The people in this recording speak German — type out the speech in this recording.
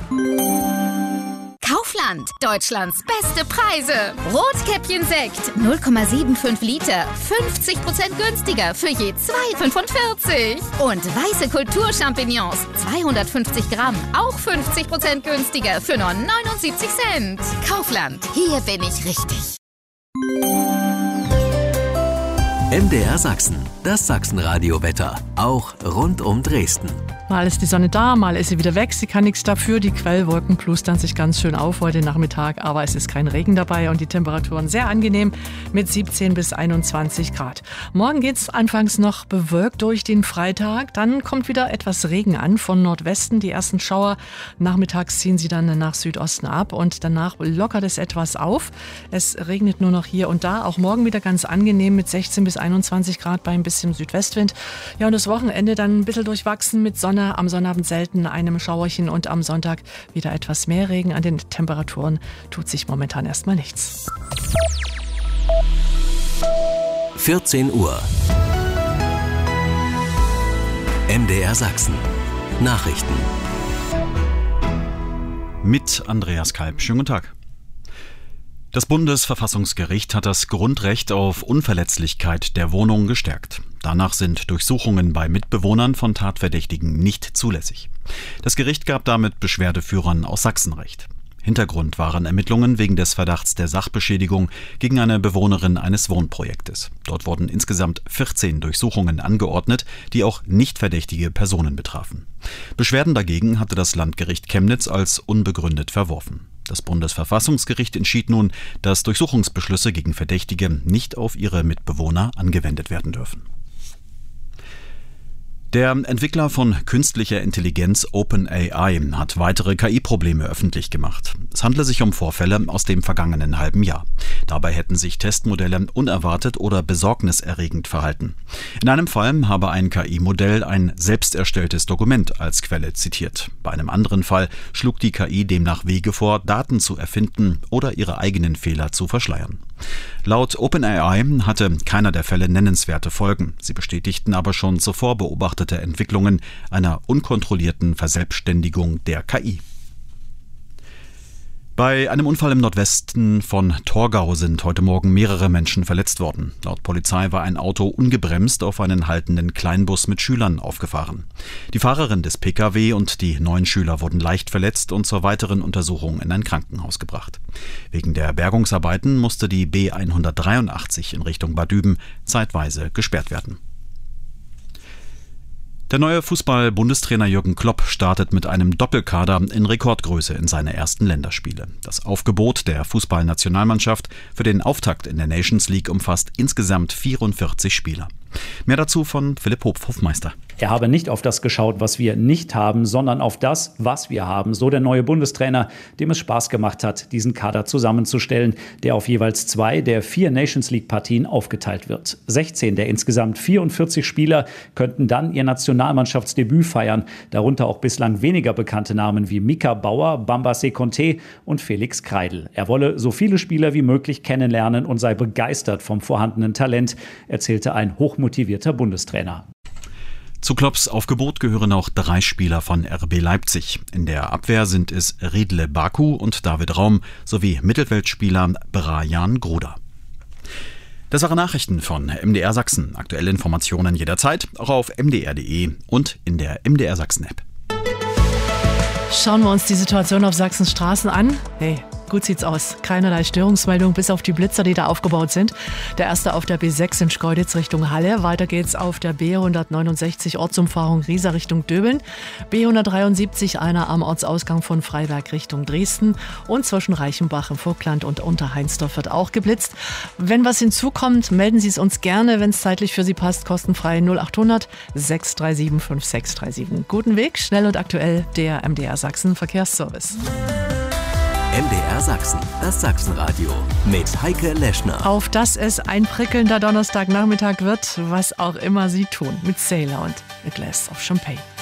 Kaufland, Deutschlands beste Preise. Rotkäppchen-Sekt, 0,75 Liter, 50% günstiger für je 2,45. Und weiße Kulturchampignons, 250 Gramm, auch 50% günstiger für nur 79 Cent. Kaufland, hier bin ich richtig. MDR Sachsen, das Sachsenradio-Wetter, auch rund um Dresden. Mal ist die Sonne da, mal ist sie wieder weg. Sie kann nichts dafür. Die Quellwolken plustern sich ganz schön auf heute Nachmittag. Aber es ist kein Regen dabei und die Temperaturen sehr angenehm mit 17 bis 21 Grad. Morgen geht es anfangs noch bewölkt durch den Freitag. Dann kommt wieder etwas Regen an von Nordwesten. Die ersten Schauer nachmittags ziehen sie dann nach Südosten ab. Und danach lockert es etwas auf. Es regnet nur noch hier und da. Auch morgen wieder ganz angenehm mit 16 bis 21 Grad bei ein bisschen Südwestwind. Ja, und das Wochenende dann ein bisschen durchwachsen mit Sonne. Am Sonnabend selten einem Schauerchen und am Sonntag wieder etwas mehr Regen. An den Temperaturen tut sich momentan erstmal nichts. 14 Uhr. MDR Sachsen. Nachrichten. Mit Andreas Kalb. Schönen guten Tag. Das Bundesverfassungsgericht hat das Grundrecht auf Unverletzlichkeit der Wohnung gestärkt. Danach sind Durchsuchungen bei Mitbewohnern von Tatverdächtigen nicht zulässig. Das Gericht gab damit Beschwerdeführern aus Sachsen Recht. Hintergrund waren Ermittlungen wegen des Verdachts der Sachbeschädigung gegen eine Bewohnerin eines Wohnprojektes. Dort wurden insgesamt 14 Durchsuchungen angeordnet, die auch nicht verdächtige Personen betrafen. Beschwerden dagegen hatte das Landgericht Chemnitz als unbegründet verworfen. Das Bundesverfassungsgericht entschied nun, dass Durchsuchungsbeschlüsse gegen Verdächtige nicht auf ihre Mitbewohner angewendet werden dürfen. Der Entwickler von künstlicher Intelligenz OpenAI hat weitere KI-Probleme öffentlich gemacht. Es handle sich um Vorfälle aus dem vergangenen halben Jahr. Dabei hätten sich Testmodelle unerwartet oder besorgniserregend verhalten. In einem Fall habe ein KI-Modell ein selbst erstelltes Dokument als Quelle zitiert. Bei einem anderen Fall schlug die KI demnach Wege vor, Daten zu erfinden oder ihre eigenen Fehler zu verschleiern. Laut OpenAI hatte keiner der Fälle nennenswerte Folgen. Sie bestätigten aber schon zuvor beobachtete Entwicklungen einer unkontrollierten Verselbstständigung der KI. Bei einem Unfall im Nordwesten von Torgau sind heute Morgen mehrere Menschen verletzt worden. Laut Polizei war ein Auto ungebremst auf einen haltenden Kleinbus mit Schülern aufgefahren. Die Fahrerin des Pkw und die 9 Schüler wurden leicht verletzt und zur weiteren Untersuchung in ein Krankenhaus gebracht. Wegen der Bergungsarbeiten musste die B183 in Richtung Bad Düben zeitweise gesperrt werden. Der neue Fußball-Bundestrainer Jürgen Klopp startet mit einem Doppelkader in Rekordgröße in seine ersten Länderspiele. Das Aufgebot der Fußballnationalmannschaft für den Auftakt in der Nations League umfasst insgesamt 44 Spieler. Mehr dazu von Philipp Hopf, Hofmeister. Er habe nicht auf das geschaut, was wir nicht haben, sondern auf das, was wir haben. So der neue Bundestrainer, dem es Spaß gemacht hat, diesen Kader zusammenzustellen, der auf jeweils 2 der 4 Nations League-Partien aufgeteilt wird. 16 der insgesamt 44 Spieler könnten dann ihr Nationalmannschaftsdebüt feiern. Darunter auch bislang weniger bekannte Namen wie Mika Bauer, Bamba Sekonte und Felix Kreidl. Er wolle so viele Spieler wie möglich kennenlernen und sei begeistert vom vorhandenen Talent, erzählte ein hochmotivierter Bundestrainer. Zu Klopps Aufgebot gehören auch 3 Spieler von RB Leipzig. In der Abwehr sind es Riedle Baku und David Raum sowie Mittelfeldspieler Brajan Gruda. Das waren Nachrichten von MDR Sachsen. Aktuelle Informationen jederzeit, auch auf mdr.de und in der MDR Sachsen App. Schauen wir uns die Situation auf Sachsens Straßen an. Hey, gut sieht's aus. Keinerlei Störungsmeldung, bis auf die Blitzer, die da aufgebaut sind. Der erste auf der B6 in Schkeuditz Richtung Halle. Weiter geht's auf der B169 Ortsumfahrung Riesa Richtung Döbeln. B173 einer am Ortsausgang von Freiberg Richtung Dresden. Und zwischen Reichenbach im Vogtland und Unterheinsdorf wird auch geblitzt. Wenn was hinzukommt, melden Sie es uns gerne, wenn es zeitlich für Sie passt. Kostenfrei 0800 637 5637. Guten Weg, schnell und aktuell, der MDR Sachsen Verkehrsservice. MDR Sachsen, das Sachsenradio mit Heike Leschner. Auf dass es ein prickelnder Donnerstagnachmittag wird, was auch immer Sie tun, mit Sailor und A Glass of Champagne.